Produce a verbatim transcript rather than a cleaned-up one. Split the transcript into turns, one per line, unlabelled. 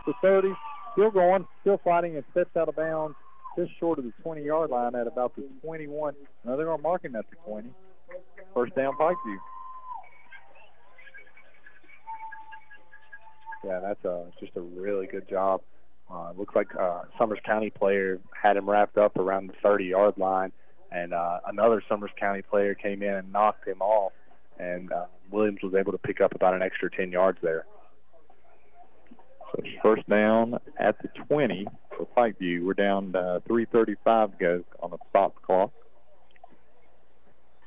the thirty. Still going, still fighting, and steps out of bounds just short of the twenty-yard line at about the twenty-one. Now they're going to mark him at the twenty. First down, Pikeview. Yeah, that's a, just a really good job. Uh, looks like uh, Summers County player had him wrapped up around the thirty-yard line, and uh, another Summers County player came in and knocked him off, and uh, Williams was able to pick up about an extra ten yards there. So first down at the twenty for Pikeview. We're down uh, three thirty-five to go on the stop clock.